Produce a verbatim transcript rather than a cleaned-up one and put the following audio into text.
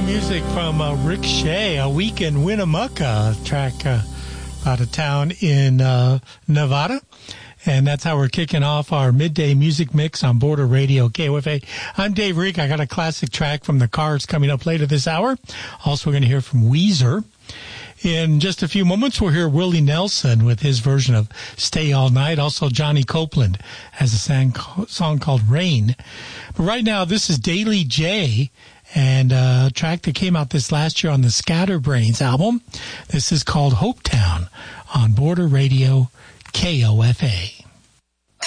Music from uh, Rick Shea, A Week in Winnemucca, track uh, out of town in uh, Nevada. And that's how we're kicking off our midday music mix on Border Radio K O F A. I'm Dave Reek. I got a classic track from the Cars coming up later this hour. Also, we're going to hear from Weezer. In just a few moments, we'll hear Willie Nelson with his version of Stay All Night. Also, Johnny Copeland has a song called Rain. But right now, this is Daily J, and a track that came out this last year on the Scatterbrains album. This is called Hopetown on Border Radio K O F A.